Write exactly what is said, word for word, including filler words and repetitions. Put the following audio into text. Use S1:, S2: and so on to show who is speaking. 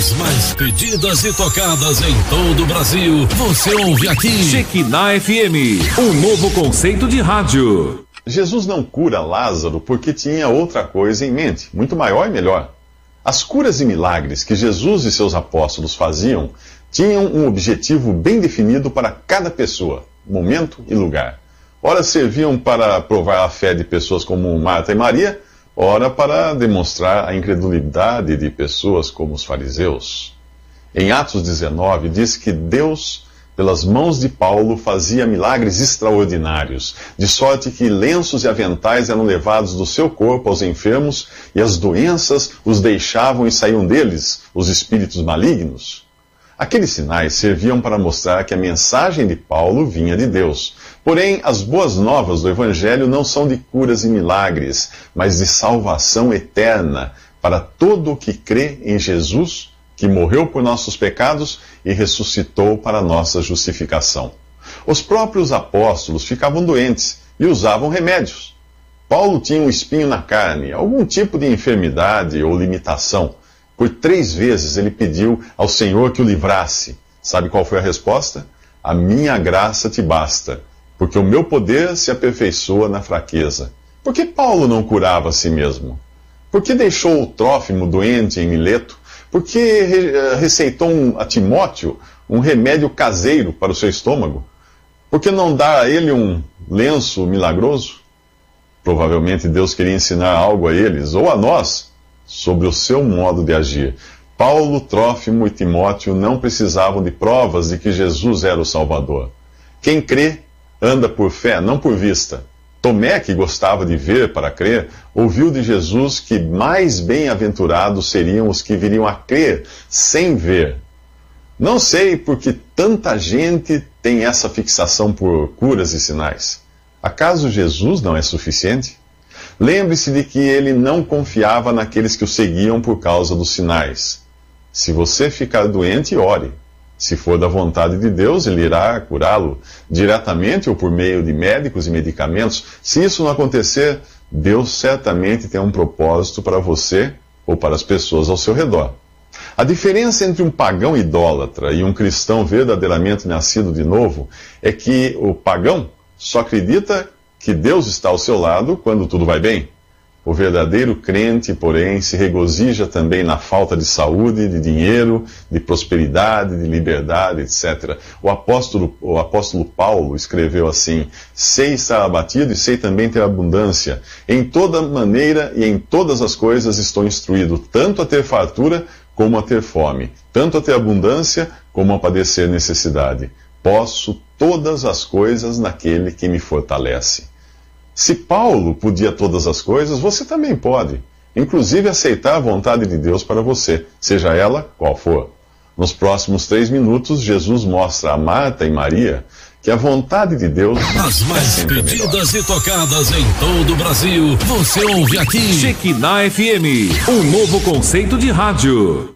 S1: As mais pedidas e tocadas em todo o Brasil, você ouve aqui.
S2: Shekinah F M, um novo conceito de rádio.
S3: Jesus não cura Lázaro porque tinha outra coisa em mente, muito maior e melhor. As curas e milagres que Jesus e seus apóstolos faziam tinham um objetivo bem definido para cada pessoa, momento e lugar. Ora serviam para provar a fé de pessoas como Marta e Maria, ora para demonstrar a incredulidade de pessoas como os fariseus. Em Atos dezenove, diz que Deus, pelas mãos de Paulo, fazia milagres extraordinários, de sorte que lenços e aventais eram levados do seu corpo aos enfermos, e as doenças os deixavam e saíam deles, os espíritos malignos. Aqueles sinais serviam para mostrar que a mensagem de Paulo vinha de Deus. Porém, as boas novas do Evangelho não são de curas e milagres, mas de salvação eterna para todo o que crê em Jesus, que morreu por nossos pecados e ressuscitou para nossa justificação. Os próprios apóstolos ficavam doentes e usavam remédios. Paulo tinha um espinho na carne, algum tipo de enfermidade ou limitação. Por três vezes ele pediu ao Senhor que o livrasse. Sabe qual foi a resposta? A minha graça te basta, porque o meu poder se aperfeiçoa na fraqueza. Por que Paulo não curava a si mesmo? Por que deixou o Trófimo doente em Mileto? Por que receitou um, a Timóteo um remédio caseiro para o seu estômago? Por que não dar a ele um lenço milagroso? Provavelmente Deus queria ensinar algo a eles, ou a nós, sobre o seu modo de agir. Paulo, Trófimo e Timóteo não precisavam de provas de que Jesus era o Salvador. Quem crê, anda por fé, não por vista. Tomé, que gostava de ver para crer, ouviu de Jesus que mais bem-aventurados seriam os que viriam a crer sem ver. Não sei por que tanta gente tem essa fixação por curas e sinais. Acaso Jesus não é suficiente? Lembre-se de que ele não confiava naqueles que o seguiam por causa dos sinais. Se você ficar doente, ore. Se for da vontade de Deus, ele irá curá-lo diretamente ou por meio de médicos e medicamentos. Se isso não acontecer, Deus certamente tem um propósito para você ou para as pessoas ao seu redor. A diferença entre um pagão idólatra e um cristão verdadeiramente nascido de novo é que o pagão só acredita que Deus está ao seu lado quando tudo vai bem. O verdadeiro crente, porém, se regozija também na falta de saúde, de dinheiro, de prosperidade, de liberdade, etcétera. O apóstolo, o apóstolo Paulo escreveu assim: sei estar abatido e sei também ter abundância. Em toda maneira e em todas as coisas estou instruído, tanto a ter fartura como a ter fome, tanto a ter abundância como a padecer necessidade. Posso todas as coisas naquele que me fortalece. Se Paulo podia todas as coisas, você também pode, inclusive aceitar a vontade de Deus para você, seja ela qual for. Nos próximos três minutos, Jesus mostra a Marta e Maria que a vontade de Deus
S1: As mais
S3: é
S1: pedidas
S3: melhor.
S1: e tocadas em todo o Brasil, você ouve aqui.
S2: Shekinah F M, um novo conceito de rádio.